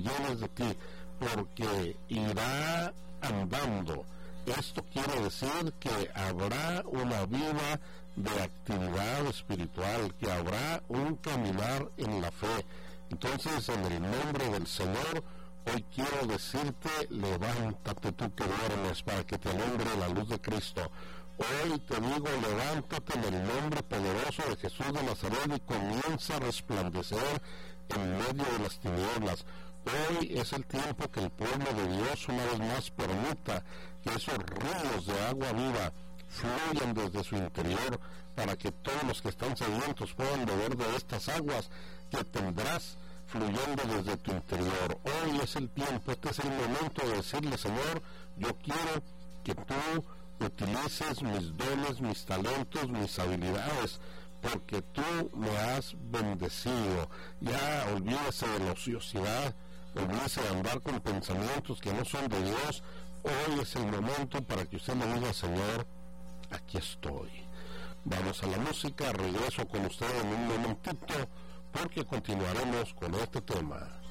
llenes de ti, porque irá andando. Esto quiere decir que habrá una vida de actividad espiritual, que habrá un caminar en la fe. Entonces, en el nombre del Señor, hoy quiero decirte, levántate tú que duermes, para que te alumbre la luz de Cristo. Hoy te digo, levántate en el nombre poderoso de Jesús de Nazaret y comienza a resplandecer en medio de las tinieblas. Hoy es el tiempo que el pueblo de Dios una vez más permita que esos ríos de agua viva fluyan desde su interior, para que todos los que están sedientos puedan beber de estas aguas que tendrás fluyendo desde tu interior. Hoy es el tiempo, este es el momento de decirle: Señor, yo quiero que tú utilices mis dones, mis talentos, mis habilidades, porque tú me has bendecido. Ya olvídese de la ociosidad, olvídese de andar con pensamientos que no son de Dios. Hoy es el momento para que usted le diga: Señor, aquí estoy. Vamos a la música, regreso con usted en un momentito, porque continuaremos con este tema.